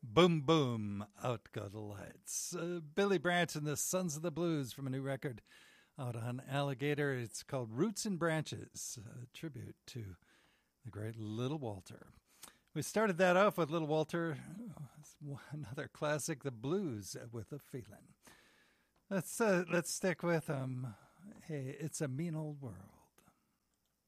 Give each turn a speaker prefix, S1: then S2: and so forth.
S1: Boom, boom, out go the lights. Billy Branch and the Sons of the Blues from a new record out on Alligator. It's called Roots and Branches, a tribute to the great Little Walter. We started that off with Little Walter, another classic, The Blues with a Feeling. Let's stick with Hey, It's a Mean Old World.